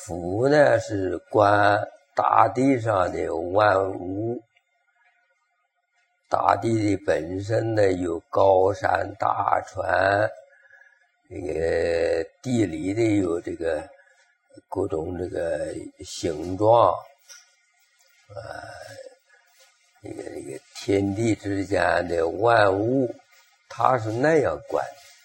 福呢是观大地上的万物，大地的本身呢有高山大川，这个地理的有这个各种这个形状，这个天地之间的万物，他是那样观。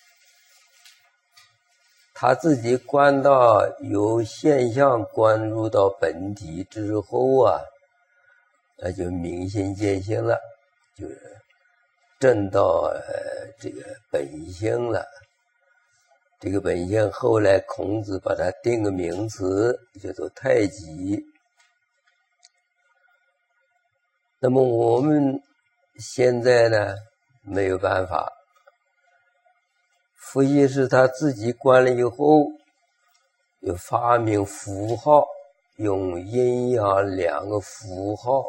他自己观到由现象观入到本体之后啊，那就明心见性了，就是证到这个本性了。这个本性后来孔子把它定个名词叫做太极。那么我们现在呢没有办法，伏羲是他自己观了以后，又发明符号，用阴阳两个符号，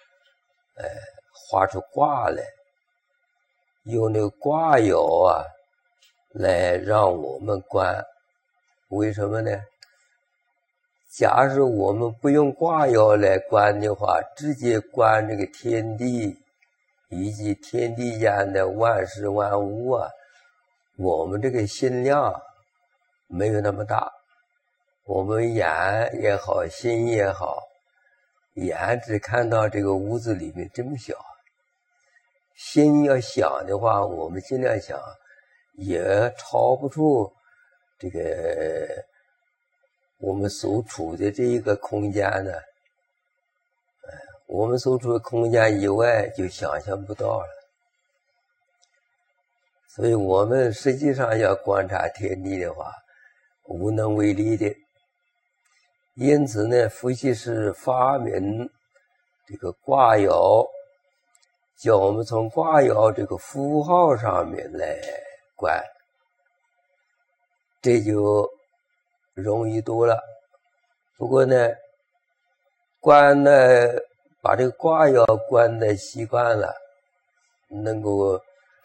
画出卦来，用那个卦爻啊来让我们观。为什么呢？假使我们不用卦爻来观的话，直接观这个天地以及天地间的万事万物啊，我们这个心量没有那么大，我们眼也好，心也好，眼只看到这个屋子里面这么小，心要想的话，我们尽量想，也超不出这个我们所处的这一个空间呢。我们所处的空间以外就想象不到了。所以我们实际上要观察天地的话，无能为力的。因此呢，伏羲是发明这个卦爻，叫我们从卦爻这个符号上面来观，这就容易多了。不过呢，观呢，把这个卦爻观的习惯了，能够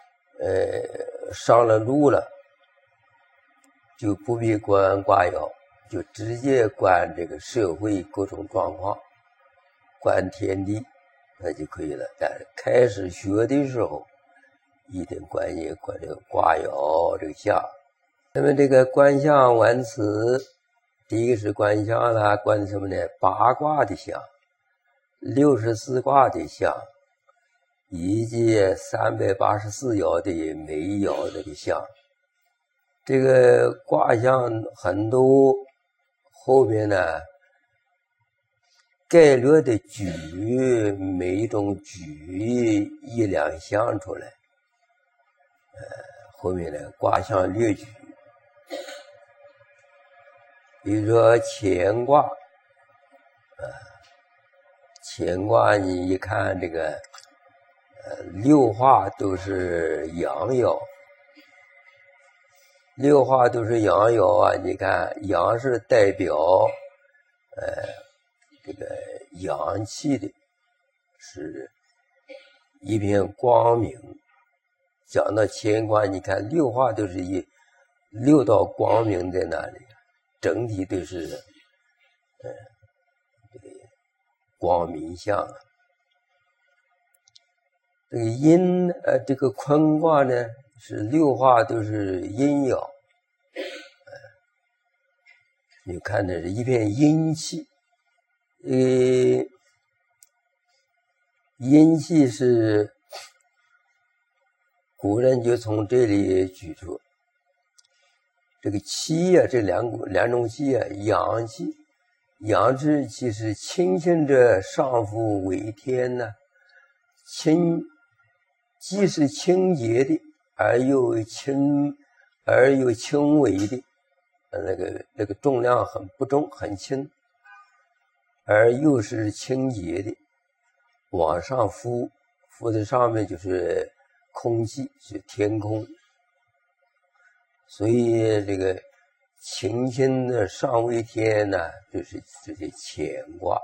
上了路了，就不必观卦爻，就直接观这个社会各种状况，观天地，那就可以了。但是开始学的时候，一定观这个卦爻这个象。那么这个观象玩辞，第一个是观象啦，观什么呢？八卦的象，64卦的象，以及384爻的每爻这个象。这个卦象很多，后面呢概略的举每一种举一两象出来，后面呢卦象略举。比如说乾卦，乾卦你一看这个六画都是阳爻，六画都是阳爻啊。你看阳是代表这个阳气的，是一片光明。讲到乾卦，你看六画都是六道光明在那里，整体都是这个光明象。这个阴这个坤卦呢是六画都是阴爻，你看的是一片阴气。阴气是古人就从这里举出这个气啊，这两种气啊，阳气，阳之气是清性者上浮为天呢，既是清洁的，而又轻微的，那个重量很不重，很轻，而又是清洁的，往上浮在上面就是空气，是天空。所以这个清清的上为天呢，就是乾卦。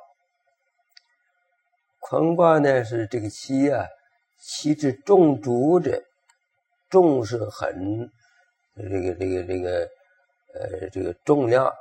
坤卦呢是这个气啊，气之重浊者，重是很这个重量